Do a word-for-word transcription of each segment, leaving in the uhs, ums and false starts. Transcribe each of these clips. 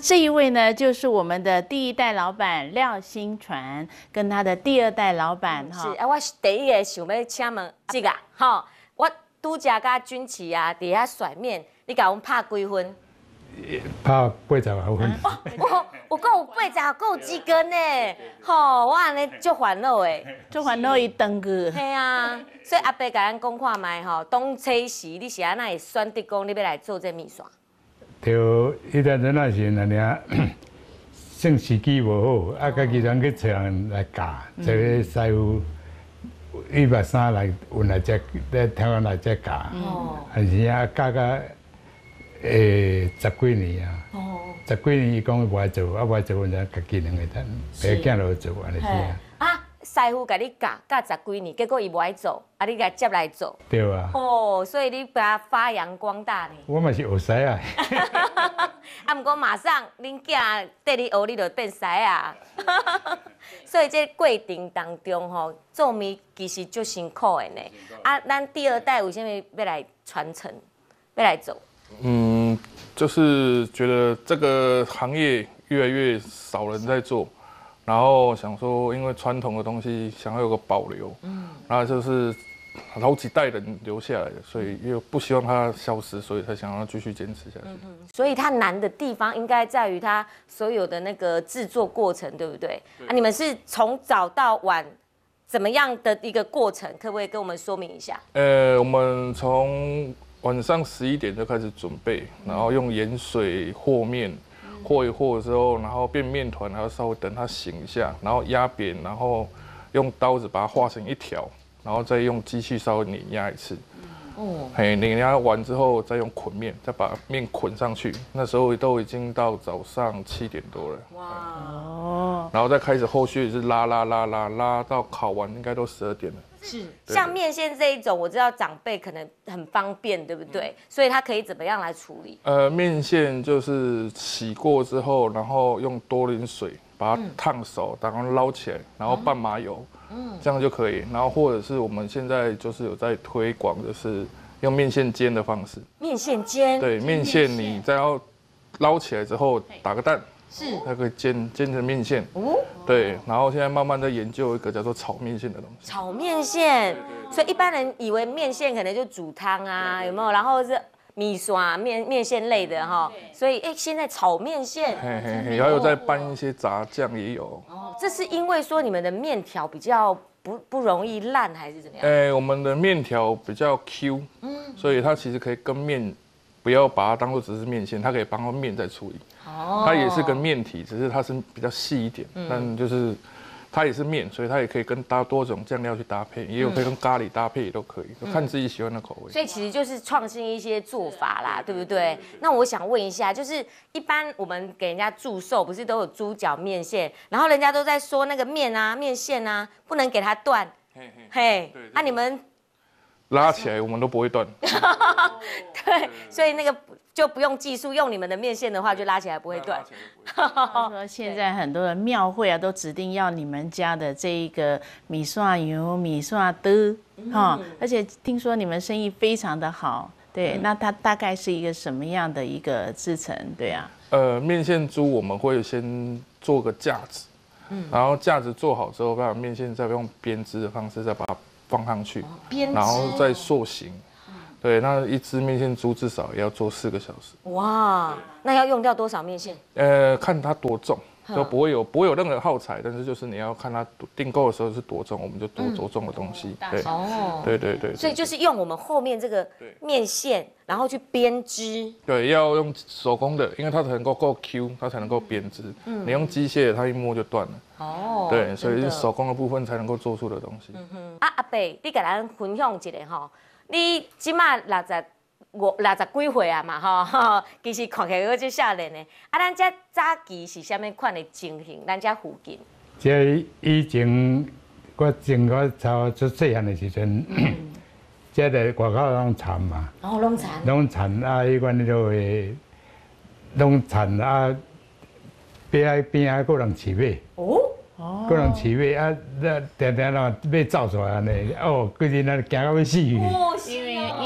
这一位呢，就是我们的第一代老板廖新传，跟他的第二代老板哈。 是啊，我是第一个想要请问这个哈，我拄则甲军旗啊，伫遐甩面，你甲阮拍几分？ 拍八十外分。 我我够有八十，够有及格呢。吼，我安尼足烦恼诶。 足烦恼伊长句。 系啊，所以阿伯甲咱讲看卖吼，当初时你是安那会选择讲你要来做这面线？ 就迄阵阵那时安尼啊，算时机无好，啊，家己人去找人来教，找个师傅一百三来运来遮，来台湾来遮教。哦。还是啊，教到诶十几年啊。哦。十几年伊讲无爱做，啊无爱做，阮才家己两个等，爸囝落做安尼是啊。 啊，师傅甲你教教十几年，结果伊无爱做，啊你甲接来做。 对啊。 哦，所以你把它发扬光大呢。 我嘛是学师啊。 啊，毋过马上恁囝缀你学，你就变师啊。所以这过程当中吼，做面其实足辛苦的呢。啊，咱第二代为什么要来传承，要来做？ 嗯，就是觉得这个行业越来越少人在做，然后想说，因为传统的东西想要有个保留，嗯，然后就是好几代人留下来的，所以又不希望它消失，所以才想要继续坚持下去。嗯、 所以它难的地方应该在于它所有的那个制作过程，对不对？对啊，你们是从早到晚怎么样的一个过程？可不可以跟我们说明一下？ 呃，我们从晚上十一点就开始准备，然后用盐水和面，和一和之后，然后变面团，还要稍微等它醒一下，然后压扁，然后用刀子把它画成一条。然后再用机器稍微碾压一次，哦，嘿，碾压完之后再用捆面，再把面捆上去。那时候都已经到早上七点多了，哇，哦，然后再开始后续也是拉拉拉拉拉到烤完，应该都十二点了。 是，像面线这一种，我知道长辈可能很方便，对不对？嗯、所以它可以怎么样来处理？ 呃，面线就是洗过之后，然后用多淋水把它烫熟，然后捞起来，然后拌麻油。嗯，这样就可以。然后或者是我们现在就是有在推广，就是用面线煎的方式。 面线煎。 对，面线你再要捞起来之后打个蛋，是，它可以煎煎成面线。哦。对，然后现在慢慢在研究一个叫做炒面线的东西。 炒面线，所以一般人以为面线可能就煮汤啊，有没有？然后是米刷面面线类的哈，所以哎，现在炒面线， 嘿嘿嘿，还有在拌一些炸酱也有。 哦，这是因为说你们的面条比较不不容易烂，还是怎么样？ 哎，我们的面条比较 Q， 嗯，所以它其实可以跟面，不要把它当做只是面线，它可以帮它面再处理。哦，它也是跟面体，只是它是比较细一点，嗯、但就是。它也是面，所以它也可以跟搭多种酱料去搭配，也有可以跟咖喱搭配，也都可以，就看自己喜欢的口味。 所以其实就是创新一些做法啦，对不对？那我想问一下，就是一般我们给人家祝寿，不是都有猪脚面线，然后人家都在说那个面啊、面线啊，不能给它断。嘿，嘿，啊，你们拉起来我们都不会断。 对，所以那个就不用技术，用你们的面线的话，就拉起来不会断。 说现在很多的庙会啊，都指定要你们家的这一个米线油、米线的哈，而且听说你们生意非常的好，对，那它大概是一个什么样的一个制成？对啊， 呃，面线珠我们会先做个架子，嗯，然后架子做好之后，把面线再用编织的方式再把它放上去，然后再塑形。对，那一只面线珠至少也要做四个小时。 哇，那要用掉多少面线？ 呃，看它多重，就不会有不会有任何耗材，但是就是你要看它订购的时候是多重，我们就多多重的东西。对，哦，对对对。 所以就是用我们后面这个面线，然后去编织。 对，要用手工的，因为它才能够够 Q， 它才能够编织。嗯，你用机械的，它一摸就断了。哦，对，所以是手工的部分才能够做出的东西。嗯哼，啊阿伯，你给咱分享一下哈。你即马六十五、六十几岁啊嘛吼，其实看起来就少年的。啊，咱这早期是啥物款的情形？咱这附近？ 这以前我前我超出细汉的时阵，这个外口拢田嘛。 哦，拢田。 拢田啊，迄款就会拢田啊，边仔边仔个人饲马。哦。哦，个人饲马啊，那定定啦马走出来安尼，哦，规日那行到要死去。 哦，因为以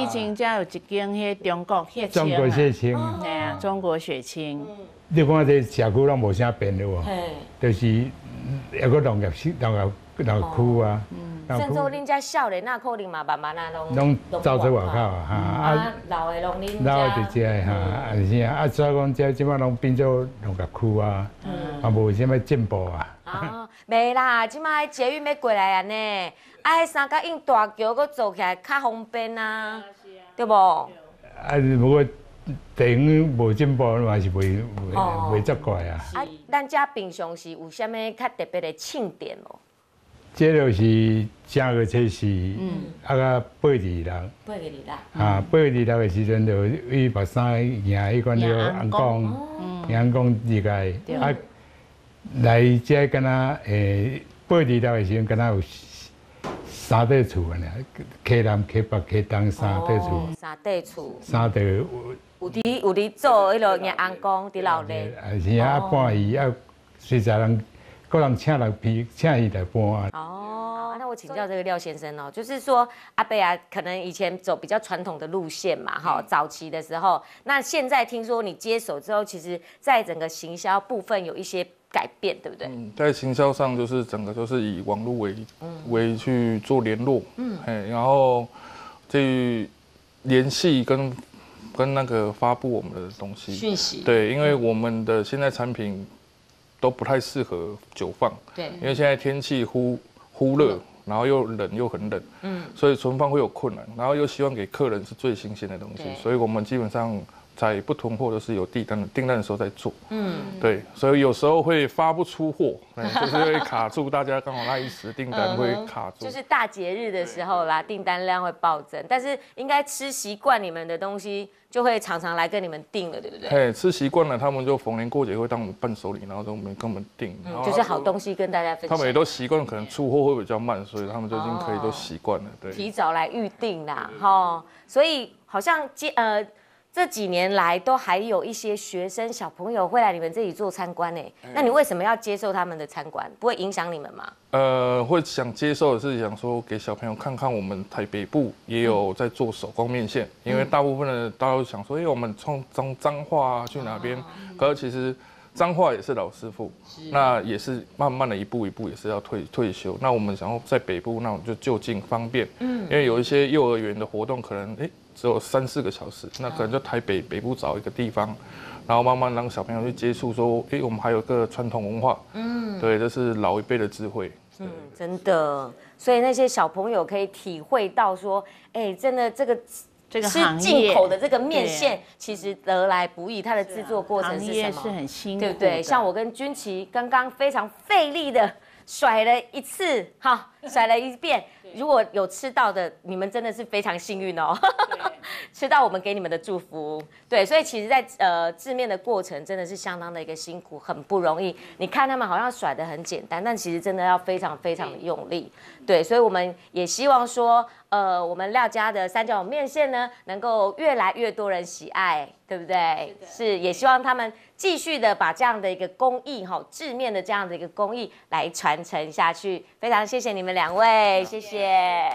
以前家有一间迄中国血清中国血清， 哎呀，中国血清。 你看这社区拢无啥变的喎， 嘿， 就是有个农业农业农业区啊， 甚至恁遮少年那可能嘛慢慢啊拢拢走出外口啊，哈啊，老的拢恁老的就这哈，啊是啊，啊所以讲这即摆拢变做农业区啊，啊无啥物进步啊。 啊，袂啦，即摆捷运要过来啊呢，啊，迄三角印大桥搁做起来较方便啊，对无？ 啊，不过地方无进步，嘛是袂哦袂袂责怪啊。 啊，咱遮平常时有啥物较特别的庆典无？ 这就是正月初四，嗯，啊个八二六， 八个日啦， 啊八二六的时阵就去目山行迄款叫红公，红公入来，啊来这敢若诶八二六的时阵，敢若有三块厝安尼，溪南、溪北、溪东三块厝， 三块厝， 三块有。 有伫有伫做迄落硬红公伫老咧， 啊是啊，搬鱼啊，随在人，个人请来批，请伊来搬啊。 哦，那我请教这个廖先生哦，就是说阿伯啊，可能以前走比较传统的路线嘛，哈，早期的时候，那现在听说你接手之后，其实在整个行销部分有一些改变，对不对？ 嗯，在行销上就是整个就是以网络为为去做联络，嗯，哎，然后去联系跟跟那个发布我们的东西讯息， 对，因为我们的现在产品都不太适合久放， 对， 因为现在天气忽忽热，然后又冷又很冷，嗯，所以存放会有困难，然后又希望给客人是最新鲜的东西，所以我们基本上在不囤货都是有订单的订单的时候在做，嗯，对，所以有时候会发不出货，就是会卡住，大家刚好那一时订单会卡住， 就是大节日的时候啦，订单量会暴增，但是应该吃习惯你们的东西，就会常常来跟你们订了，对不对？ 嘿，吃习惯了，他们就逢年过节会当我们伴手礼，然后都没跟我们订，然后就是好东西跟大家分享。 他们也都习惯，可能出货会比较慢，所以他们就已经可以都习惯了，对， 提早来预定啦，哈，所以好像接呃。这几年来都还有一些学生小朋友会来你们这里做参观呢，那你为什么要接受他们的参观？不会影响你们吗？ 呃，会想接受的是想说给小朋友看看我们台北部也有在做手工面线，嗯、因为大部分的大家都想说，哎、欸，我们从从彰化啊去哪边？可是其实彰化也是老师傅，那也是慢慢的一步一步也是要退退休。那我们想要在北部，那我们就就近方便，嗯，因为有一些幼儿园的活动可能哎。欸只有三四个小时，那可能就台北北部找一个地方，然后慢慢让小朋友去接触，说，哎、欸，我们还有个传统文化，嗯，对，这是老一辈的智慧， 嗯，真的，所以那些小朋友可以体会到说，哎、欸，真的这个这个吃进口的这个面线，其实得来不易，它的制作过程是什么？ 是很辛苦， 对不对？像我跟君琪刚刚非常费力的甩了一次，哈，甩了一遍。如果有吃到的，你们真的是非常幸运哦，吃到我们给你们的祝福。对，所以其实在，在呃制面的过程真的是相当的一个辛苦，很不容易。你看他们好像甩得很简单，但其实真的要非常非常的用力。对，所以我们也希望说，呃，我们廖家的三角面线呢，能够越来越多人喜爱，对不对？是，是也希望他们继续的把这样的一个工艺哈，制面的这样的一个工艺来传承下去。非常谢谢你们两位，谢谢。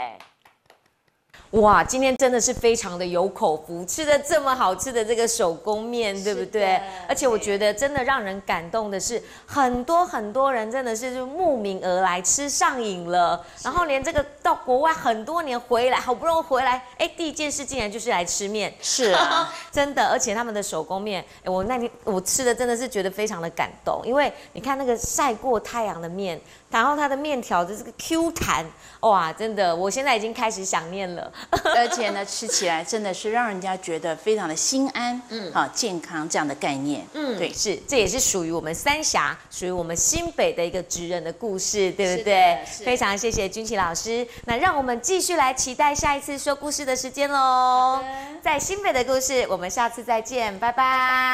哇，今天真的是非常的有口福，吃的这么好吃的这个手工面，对不对？而且我觉得真的让人感动的是，很多很多人真的是就慕名而来，吃上瘾了，然后连这个到国外很多年回来，好不容易回来，哎，第一件事竟然就是来吃面， 是啊， 真的，而且他们的手工面，哎，我那天我吃的真的是觉得非常的感动，因为你看那个晒过太阳的面。然后它的面条的这个 Q 弹，哇，真的，我现在已经开始想念了。 而且呢，吃起来真的是让人家觉得非常的心安，嗯，好健康这样的概念， 嗯，对，是，这也是属于我们三峡，属于我们新北的一个职人的故事，对不对？非常谢谢君琪老师，那让我们继续来期待下一次说故事的时间喽。在新北的故事，我们下次再见，拜拜。